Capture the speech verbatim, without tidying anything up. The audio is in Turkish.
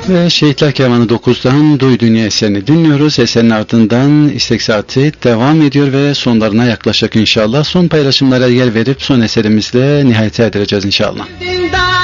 Ve Şehitler Kervanı dokuzdan Duy Dünya eserini dinliyoruz. Eserin ardından istek saati devam ediyor ve sonlarına yaklaşık inşallah. Son paylaşımlara yer verip son eserimizle nihayete erdireceğiz inşallah.